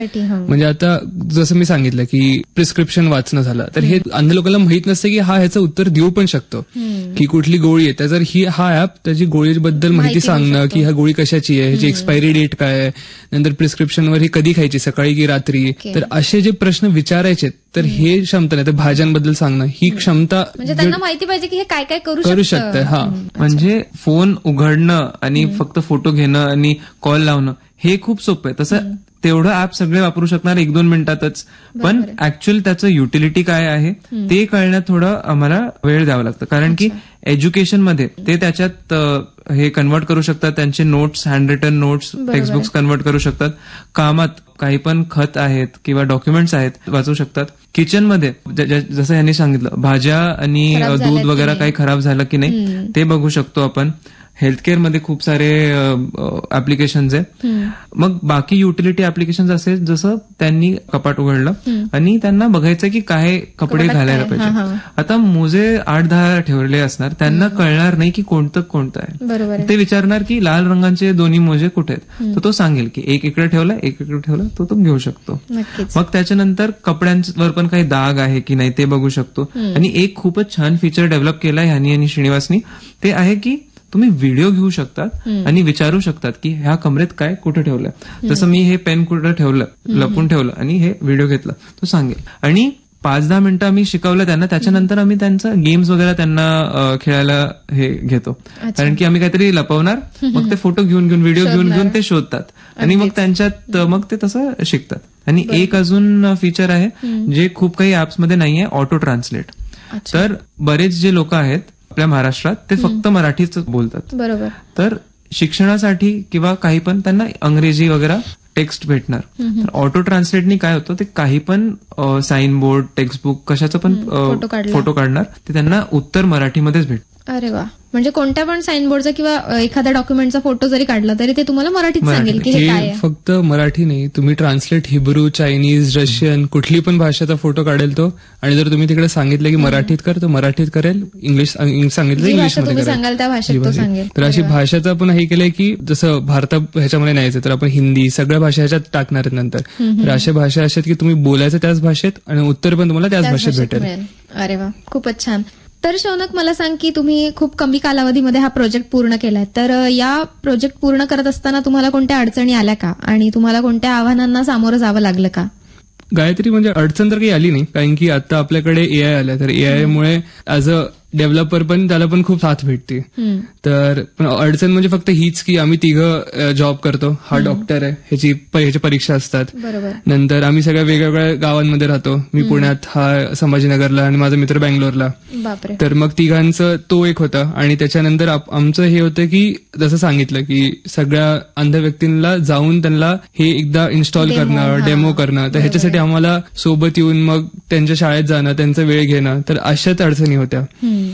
म्हणजे आता जसं मी सांगितलं की प्रिस्क्रिप्शन वाचणं झालं तर हे अंध लोकांना माहित नसतं की हा ह्याचं उत्तर देऊ पण शकतो की कुठली गोळी आहे. जर हा ऍप त्याची गोळीबद्दल माहिती सांगणं की हा गोळी कशाची आहे, ह्याची एक्सपायरी डेट काय आहे, नंतर प्रिस्क्रिप्शनवर ही कधी खायची, सकाळी की रात्री, तर असे जे प्रश्न विचारायचे तर हे क्षमता नाही तर भाज्यांबद्दल सांगणं ही क्षमता म्हणजे त्यांना माहिती पाहिजे की हे काय काय करू शकतं. हा म्हणजे फोन उघडणं आणि फक्त फोटो घेणं आणि कॉल लावणं हे खूप सोपं आहे. तसं तेवढं ऍप सगळे वापरू शकणार 1-2 मिनिटातच, पण ऍक्च्युअल त्याचं युटिलिटी काय आहे ते कळण्यात थोडं आम्हाला वेळ द्यावा लागतं. कारण की एज्युकेशनमध्ये ते त्याच्यात हे कन्वर्ट करू शकतात, त्यांचे notes, hand return notes, textbooks convert करू शकतात. कामात काही पण खत आहेत किंवा डॉक्युमेंट्स आहेत वाचू शकतात. किचनमध्ये जसं यांनी सांगितलं भाज्या आणि दूध वगैरे काही खराब झालं की नाही ते बघू शकतो आपण. हेल्थकेअरमध्ये खूप सारे ऍप्लिकेशन्स आहेत. मग बाकी युटिलिटी ऍप्लिकेशन्स असेल जसं त्यांनी कपाट उघडलं आणि त्यांना बघायचं की काय कपडे घालायला पाहिजे. आता मोजे 8-10 ठेवले असणार, त्यांना कळणार नाही की कोणतं आहे. ते विचारणार की लाल रंगाचे दोन्ही मोजे कुठे आहेत, तर तो सांगेल की एक इकडे ठेवला, एक इकडे ठेवला, तो घेऊ शकतो. मग त्याच्यानंतर कपड्यांवर पण काही डाग आहे की नाही ते बघू शकतो. आणि एक खूपच छान फीचर डेव्हलप केलाय ह्यानी आणि श्रीनिवासनी, ते आहे की तुम्ही व्हिडिओ घेऊ शकतात आणि विचारू शकतात की ह्या कमरेत काय कुठे ठेवलं. जसं मी हे पेन कुठे ठेवलं, लपून ठेवलं आणि हे व्हिडिओ घेतला, तो सांगेल. आणि 5-10 मिनिटं आम्ही शिकवलं त्यांना, त्याच्यानंतर आम्ही त्यांचं गेम्स वगैरे त्यांना खेळायला हे घेतो. कारण की आम्ही काहीतरी लपवणार, मग ते फोटो घेऊन व्हिडिओ घेऊन ते शोधतात आणि मग त्यांच्यात मग ते तसं शिकतात. आणि एक अजून फीचर आहे जे खूप काही ऍप्समध्ये नाहीये, ऑटो ट्रान्सलेट. तर बरेच जे लोक आहेत आपल्या महाराष्ट्रात ते फक्त मराठीच बोलतात. बरोबर. तर शिक्षणासाठी किंवा काही पण त्यांना इंग्रजी वगैरे टेक्स्ट भेटणार. तर ऑटो ट्रान्सलेटनी काय होतं, ते काही पण साईन बोर्ड, टेक्स्टबुक कशाचं पण फोटो काढणार, ते त्यांना उत्तर मराठीमध्येच भेटतं. अरे वा. म्हणजे कोणत्या पण साईन बोर्डचा किंवा एखाद्या डॉक्युमेंटचा फोटो जरी काढला तरी ते तुम्हाला मराठीत सांगेल की हे काय आहे. फक्त मराठी नाही, तुम्ही ट्रान्सलेट हिब्रू, चायनीज, रशियन कुठली पण भाषेचा फोटो काढेल तो. आणि जर तुम्ही तिकडे सांगितलं की मराठीत कर, तर मराठीत करेल. इंग्लिश सांगितलं इंग्लिशमध्ये सांगाल त्या भाषेत तो सांगेल. तर अशी भाषेचं आपण हे केलंय की जसं भारतात ह्याच्यामध्ये नाही तर आपण हिंदी सगळ्या भाषा ह्याच्यात टाकणार आहेत नंतर. तर अशा भाषा अशा की तुम्ही बोलायचं त्याच भाषेत आणि उत्तर पण तुम्हाला त्याच भाषेत भेटेल. अरे वा, खूपच छान. तर शौनक, मला सांग की तुम्ही खूप कमी कालावधीमध्ये हा प्रोजेक्ट पूर्ण केलाय, तर या प्रोजेक्ट पूर्ण करत असताना तुम्हाला कोणत्या अडचणी आल्या का आणि तुम्हाला कोणत्या आव्हानांना सामोरं जावं लागलं का? गायत्री, म्हणजे अडचण तर काही आली नाही, कारण की आता आपल्याकडे एआय आलं, तर एआय मुळे ऍज अ डेव्हलपर पण त्याला पण खूप साथ भेटते. तर अडचण म्हणजे फक्त हीच की आम्ही तिघं जॉब करतो. हा डॉक्टर आहे, ह्याची परीक्षा असतात. नंतर आम्ही सगळ्या वेगवेगळ्या गावांमध्ये राहतो. मी पुण्यात, हा संभाजीनगरला आणि माझा मित्र बँगलोरला. तर मग तिघांचं तो एक होता. आणि त्याच्यानंतर आमचं हे होतं की जसं सांगितलं की सगळ्या अंध व्यक्तींना जाऊन त्यांना हे एकदा इन्स्टॉल करणं, डेमो करणं. तर ह्याच्यासाठी आम्हाला सोबत येऊन मग त्यांच्या शाळेत जाणं, त्यांचा वेळ घेणं. तर अशाच अडचणी होत्या.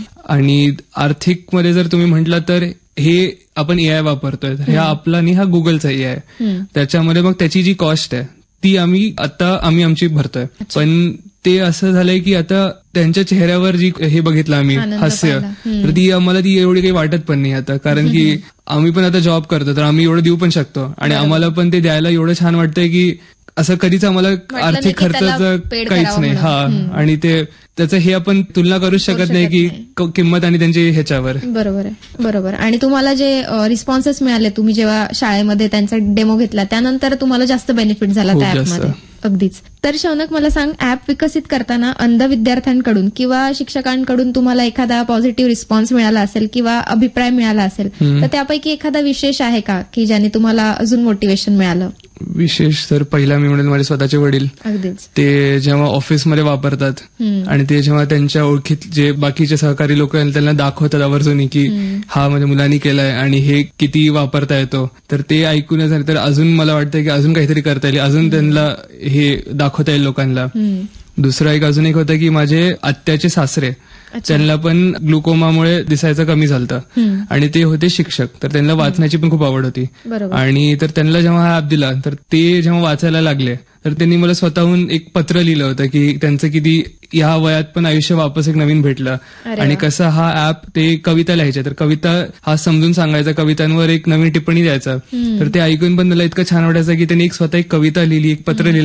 आणि आर्थिक मध्ये जर तुम्ही म्हटलं तर हे आपण एआय वापरतोय, तर हा आपला नाही, हा गुगलचा एआय. त्याच्यामध्ये मग त्याची जी कॉस्ट आहे ती आम्ही आमची भरतोय. पण ते असं झालंय की आता त्यांच्या चेहऱ्यावर जी हे बघितलं आम्ही हास्य, तर ती आम्हाला एवढी काही वाटत पण नाही आता. कारण की आम्ही पण आता जॉब करतो, तर आम्ही एवढं देऊ पण शकतो आणि आम्हाला पण ते द्यायला एवढं छान वाटतंय की असं कधीच आम्हाला आर्थिक खर्चाचं काहीच नाही. हा, आणि ते त्याचं हे आपण तुलना करूच शकत नाही की किंमत आणि त्यांची ह्याच्यावर. बरोबर. आणि तुम्हाला जे रिस्पॉन्सेस मिळाले, तुम्ही जेव्हा शाळेमध्ये त्यांचा डेमो घेतला त्यानंतर तुम्हाला जास्त बेनिफिट झाला त्या ऍपमध्ये. अगदीच. तर शौनक, मला सांग, ऍप विकसित करताना अंध विद्यार्थ्यांकडून किंवा शिक्षकांकडून तुम्हाला एखादा पॉझिटिव्ह रिस्पॉन्स मिळाला असेल किंवा अभिप्राय मिळाला असेल, तर त्यापैकी एखादा विशेष आहे का की ज्याने तुम्हाला अजून मोटिवेशन मिळालं? विशेष तर पहिला मी म्हणेल माझे स्वतःचे वडील. ते जेव्हा ऑफिसमध्ये वापरतात आणि ते जेव्हा त्यांच्या ओळखीत जे बाकीचे सहकारी लोक आहेत त्यांना दाखवतात आवर्जून की हा माझ्या मुलांनी केलाय आणि हे किती वापरता येतो, तर ते ऐकून झालं तर अजून मला वाटतं की अजून काहीतरी करता येईल, अजून त्यांना हे दाखवता येईल लोकांना. दुसरं अजून एक होतं की माझे आत्याचे सासरे, त्यांना पण ग्लुकोमामुळे दिसायचं कमी झालं आणि ते होते शिक्षक. तर त्यांना वाचण्याची पण खूप आवड होती. आणि तर त्यांना जेव्हा हा ऍप दिला तर ते जेव्हा वाचायला लागले तर त्यांनी मला स्वतःहून एक पत्र लिहिलं होतं की त्यांचं किती या वयात पण आयुष्य वापस एक नवीन भेटलं. आणि कसं हा ऍप ते कविता लिहायच्या, तर कविता हा समजून सांगायचा, कवितांवर एक नवीन टिप्पणी द्यायचा. तर ते ऐकून पण मला इतकं छान वाटायचं की त्यांनी स्वतः एक कविता लिहिली, एक पत्र लिहिलं